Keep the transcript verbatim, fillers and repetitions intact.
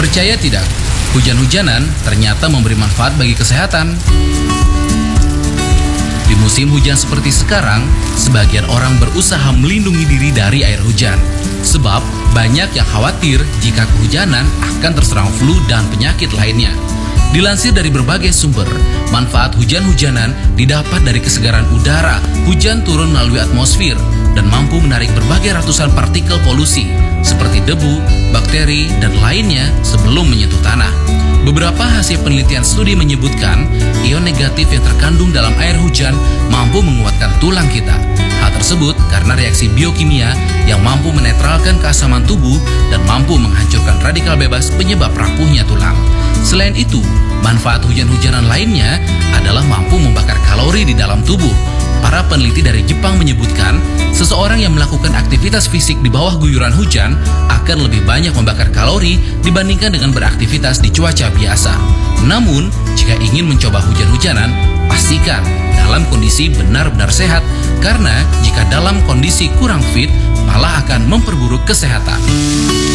Percaya tidak, hujan-hujanan ternyata memberi manfaat bagi kesehatan. Di musim hujan seperti sekarang, sebagian orang berusaha melindungi diri dari air hujan. Sebab banyak yang khawatir jika kehujanan akan terserang flu dan penyakit lainnya. Dilansir dari berbagai sumber, manfaat hujan-hujanan didapat dari kesegaran udara. Hujan turun melalui atmosfer dan mampu menarik berbagai ratusan partikel polusi seperti debu, bakteri, dan lainnya sebelum menyentuh tanah. Beberapa hasil penelitian studi menyebutkan ion negatif yang terkandung dalam air hujan mampu menguatkan tulang kita. Hal tersebut karena reaksi biokimia yang mampu menetralkan keasaman tubuh dan mampu menghancurkan radikal bebas penyebab rapuhnya tulang. Selain itu, manfaat hujan-hujanan lainnya adalah mampu membakar kalori di dalam tubuh. Para peneliti dari Jepang menyebutkan, seseorang yang melakukan aktivitas fisik di bawah guyuran hujan akan lebih banyak membakar kalori dibandingkan dengan beraktivitas di cuaca biasa. Namun, jika ingin mencoba hujan-hujanan, pastikan dalam kondisi benar-benar sehat, karena jika dalam kondisi kurang fit, malah akan memperburuk kesehatan.